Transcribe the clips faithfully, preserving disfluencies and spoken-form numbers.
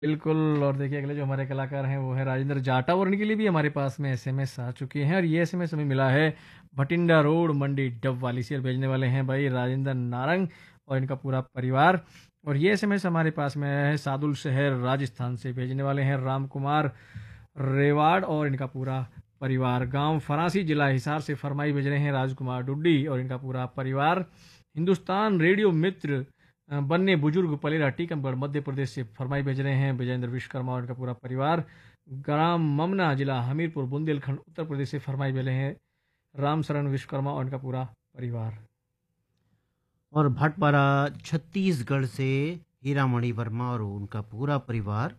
बिल्कुल। और देखिए अगले जो हमारे कलाकार हैं वो है राजेंद्र जाटव और इनके लिए भी हमारे पास में एसएमएस आ चुके हैं और ये एसएमएस हमें मिला है भटिंडा रोड मंडी डब वाली से। और भेजने वाले हैं भाई राजेंद्र नारंग और इनका पूरा परिवार। और ये एसएमएस हमारे पास में आया है सादुल शहर राजस्थान से। भेजने वाले हैं राम कुमार रेवाड़ और इनका पूरा परिवार। गांव फरासी जिला हिसार से फरमाई भेज रहे हैं राजकुमार डुड्डी और इनका पूरा परिवार। हिंदुस्तान रेडियो मित्र अ, बन्ने बुजुर्ग पलेरा टीकमगढ़ मध्य प्रदेश से फरमाई भेज रहे हैं विजेंद्र विश्वकर्मा और इनका पूरा परिवार। ग्राम ममना जिला हमीरपुर बुंदेलखंड उत्तर प्रदेश से फरमाई भेजे हैं रामशरण विश्वकर्मा और इनका पूरा परिवार। और भटपारा छत्तीसगढ़ से हीरामणि वर्मा और उनका पूरा परिवार।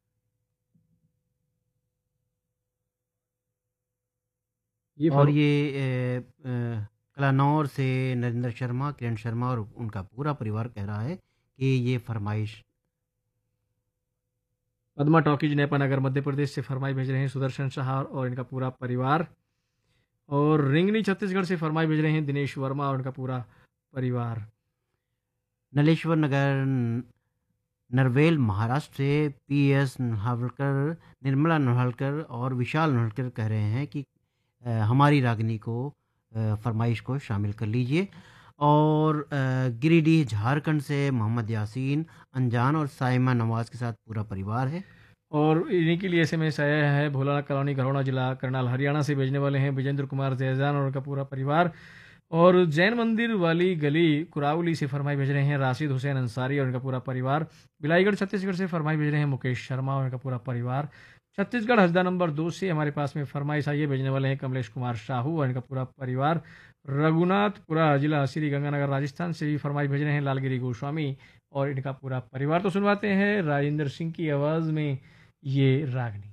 ये और फर ये अ, अ, कलानौर से नरेंद्र शर्मा, किरण शर्मा और उनका पूरा परिवार कह रहा है कि ये फरमाइश। पद्मा टॉकीज नेपानगर मध्य प्रदेश से फरमाई भेज रहे हैं सुदर्शन शाह और इनका पूरा परिवार। और रिंगनी छत्तीसगढ़ से फरमाई भेज रहे हैं दिनेश वर्मा और उनका पूरा परिवार। नलेश्वर नगर न- नरवेल महाराष्ट्र से पी एस नहावलकर, निर्मला नहावलकर और विशाल नहावलकर कह रहे हैं कि अ, हमारी रागनी को अ, फरमाइश को शामिल कर लीजिए। और अ, गिरिडीह झारखंड से मोहम्मद यासीन अनजान और साइमा नवाज के साथ पूरा परिवार है। और इन्हीं के लिए एसएमएस आया है भोलाना कॉलोनी घरौना जिला करनाल हरियाणा से। भेजने वाले हैं विजेंद्र कुमार जैजान और उनका पूरा परिवार। और जैन मंदिर वाली गली कुरावली से फरमाई भेज रहे हैं राशिद हुसैन अंसारी और उनका पूरा परिवार। बिलाईगढ़ छत्तीसगढ़ से फरमाई भेज रहे हैं मुकेश शर्मा और उनका पूरा परिवार। छत्तीसगढ़ हसदा नंबर दो से हमारे पास में फरमाइश आई है। भेजने वाले हैं कमलेश कुमार साहू और इनका पूरा परिवार। रघुनाथपुरा जिला श्री गंगानगर राजस्थान से भी फरमाइश भेज रहे हैं लालगिरी गोस्वामी और इनका पूरा परिवार। तो सुनवाते हैं राजेंद्र सिंह की आवाज़ में ये रागनी।